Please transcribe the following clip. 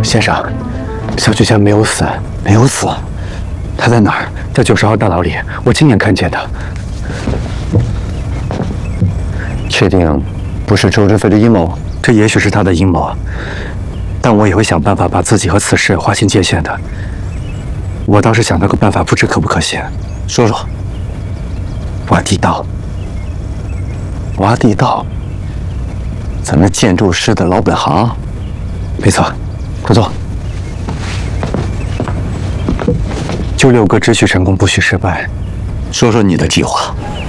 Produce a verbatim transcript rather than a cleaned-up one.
先生，小菊仙没有死，没有死，她在哪儿？在九十号大牢里，我亲眼看见的。确定不是周志飞的阴谋？这也许是他的阴谋，但我也会想办法把自己和此事划清界限的。我倒是想到个办法，不知可不可行？说说。挖地道。挖地道。咱们建筑师的老本行。没错，快坐。救六哥只许成功，不许失败。说说你的计划。